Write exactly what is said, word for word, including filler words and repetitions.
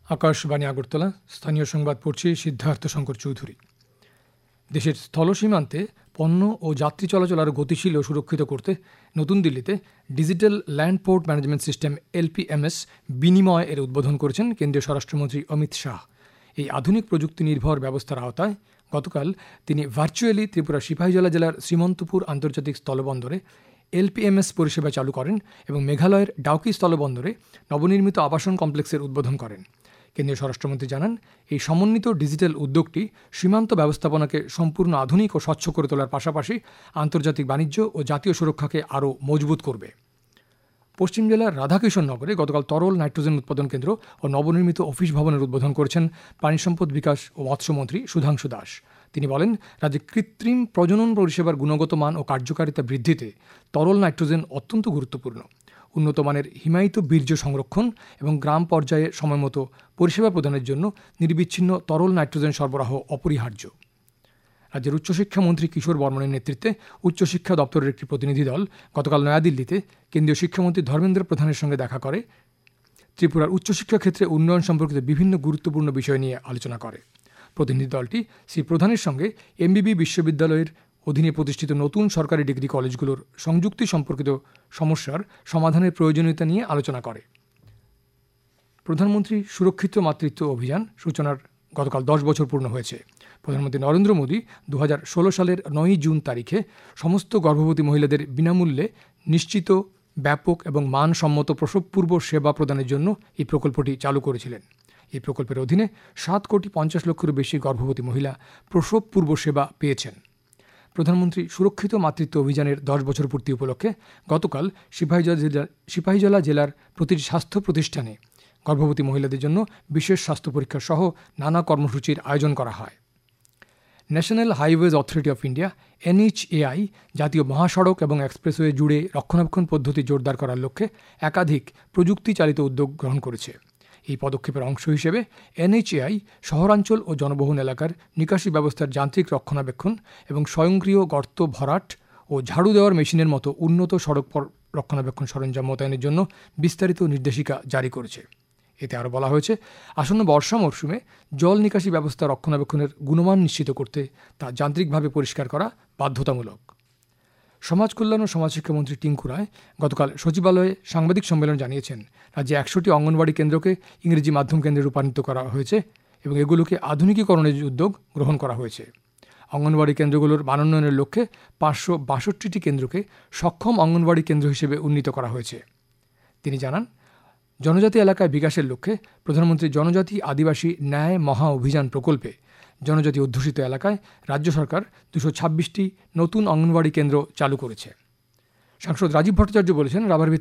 আকাশবাণী আগরতলা। স্থানীয় সংবাদ পড়ছি সিদ্ধার্থ শঙ্কর চৌধুরী। দেশের স্থল সীমান্তে পণ্য ও যাত্রী চলাচল আরও গতিশীল ও সুরক্ষিত করতে নতুন দিল্লিতে digital land port management system এলপিএমএস বিনিময় এর উদ্বোধন করেছেন কেন্দ্রীয় স্বরাষ্ট্রমন্ত্রী অমিত শাহ। এই আধুনিক প্রযুক্তি নির্ভর ব্যবস্থার আওতায় গতকাল তিনি ভার্চুয়ালি ত্রিপুরা সিপাহীজলা জেলার শ্রীমন্তপুর আন্তর্জাতিক স্থলবন্দরে এলপিএমএস পরিষেবা চালু করেন এবং মেঘালয়ের ডাউকি স্থলবন্দরে নবনির্মিত আবাসন কমপ্লেক্সের উদ্বোধন করেন। কেন্দ্রীয় স্বরাষ্ট্রমন্ত্রী জানান, এই সমন্বিত ডিজিটাল উদ্যোগটি সীমান্ত ব্যবস্থাপনাকে সম্পূর্ণ আধুনিক ও স্বচ্ছ করে তোলার পাশাপাশি আন্তর্জাতিক বাণিজ্য ও জাতীয় সুরক্ষাকে আরও মজবুত করবে। পশ্চিম জেলার রাধাকিশোর নগরে গতকাল তরল নাইট্রোজেন উৎপাদন কেন্দ্র ও নবনির্মিত অফিস ভবনের উদ্বোধন করেছেন পানি সম্পদ বিকাশ ও মৎস্যমন্ত্রী সুধাংশু দাস। তিনি বলেন, রাজ্যে কৃত্রিম প্রজনন পরিষেবার গুণগত মান ও কার্যকারিতা বৃদ্ধিতে তরল নাইট্রোজেন অত্যন্ত গুরুত্বপূর্ণ। উন্নত মানের হিমায়িত বীর্য সংরক্ষণ এবং গ্রাম পর্যায়ে সময়মতো পরিষেবা প্রদানের জন্য নির্বিচ্ছিন্ন তরল নাইট্রোজেন সরবরাহ অপরিহার্য। রাজ্যের উচ্চশিক্ষা মন্ত্রী কিশোর বর্মনের নেতৃত্বে উচ্চশিক্ষা দপ্তরের একটি প্রতিনিধি দল গতকাল নয়াদিল্লিতে কেন্দ্রীয় শিক্ষামন্ত্রী ধর্মেন্দ্র প্রধানের সঙ্গে দেখা করে ত্রিপুরার উচ্চশিক্ষা ক্ষেত্রে উন্নয়ন সম্পর্কিত বিভিন্ন গুরুত্বপূর্ণ বিষয় নিয়ে আলোচনা করে। প্রতিনিধি দলটি শ্রী প্রধানের সঙ্গে এমবিবি বিশ্ববিদ্যালয়ের অধীনে প্রতিষ্ঠিত নতুন সরকারি ডিগ্রি কলেজগুলোর সংযুক্তি সম্পর্কিত সমস্যার সমাধানের প্রয়োজনীয়তা নিয়ে আলোচনা করে। প্রধানমন্ত্রী সুরক্ষিত মাতৃত্ব অভিযান সূচনার গতকাল দশ বছর পূর্ণ হয়েছে। প্রধানমন্ত্রী নরেন্দ্র মোদী দু হাজার ষোলো সালের নয়ই জুন তারিখে সমস্ত গর্ভবতী মহিলাদের বিনামূল্যে নিশ্চিত, ব্যাপক এবং মানসম্মত প্রসবপূর্ব সেবা প্রদানের জন্য এই প্রকল্পটি চালু করেছিলেন। এই প্রকল্পের অধীনে সাত কোটি পঞ্চাশ লক্ষের বেশি গর্ভবতী মহিলা প্রসবপূর্ব সেবা পেয়েছেন। প্রধানমন্ত্রী সুরক্ষিত মাতৃত্ব অভিযানের দশ বছর পূর্তি উপলক্ষে গতকাল সিপাহীজলা জেলার সিপাহীজলা জেলার প্রতিটি স্বাস্থ্য প্রতিষ্ঠানে গর্ভবতী মহিলাদের জন্য বিশেষ স্বাস্থ্য পরীক্ষা সহ নানা কর্মসূচির আয়োজন করা হয়। National highways authority of India NHAI জাতীয় মহাসড়ক এবং এক্সপ্রেসওয়ে জুড়ে রক্ষণাবেক্ষণ পদ্ধতি জোরদার করার লক্ষ্যে একাধিক প্রযুক্তি চালিত উদ্যোগ গ্রহণ করেছে। এই পদক্ষেপের অংশ হিসেবে এনএইচএআই শহরাঞ্চল ও জনবহুল এলাকার নিকাশি ব্যবস্থার যান্ত্রিক রক্ষণাবেক্ষণ এবং স্বয়ংক্রিয় গর্ত ভরাট ও ঝাড়ু দেওয়ার মেশিনের মতো উন্নত সড়ক রক্ষণাবেক্ষণ সরঞ্জাম মোতায়েনের জন্য বিস্তারিত নির্দেশিকা জারি করেছে। এতে আরও বলা হয়েছে, আসন্ন বর্ষা মরশুমে জল নিকাশি ব্যবস্থা রক্ষণাবেক্ষণের গুণমান নিশ্চিত করতে তা যান্ত্রিকভাবে পরিষ্কার করা বাধ্যতামূলক। সমাজ কল্যাণ ও সমাজশিক্ষামন্ত্রী টিঙ্কু রায় গতকাল সচিবালয়ে সাংবাদিক সম্মেলন জানিয়েছেন, রাজ্যে একশোটি অঙ্গনওয়াড়ি কেন্দ্রকে ইংরেজি মাধ্যম কেন্দ্রে রূপান্তরিত করা হয়েছে এবং এগুলোকে আধুনিকীকরণের উদ্যোগ গ্রহণ করা হয়েছে। অঙ্গনওয়াড়ি কেন্দ্রগুলোর মানোন্নয়নের লক্ষ্যে পাঁচশো বাষট্টিটি কেন্দ্রকে সক্ষম অঙ্গনওয়াড়ি কেন্দ্র হিসেবে উন্নীত করা হয়েছে। তিনি জানান, জনজাতি এলাকায় বিকাশের লক্ষ্যে প্রধানমন্ত্রী জনজাতি আদিবাসী ন্যায় মহা অভিযান প্রকল্পে জনজাতি অধ্যুষিত এলাকায় রাজ্য সরকার দুশো ছাব্বিশটি নতুন অঙ্গনওয়াড়ি কেন্দ্র চালু করেছে। সাংসদ রাজীব ভট্টাচার্য বলেছেন, রাবার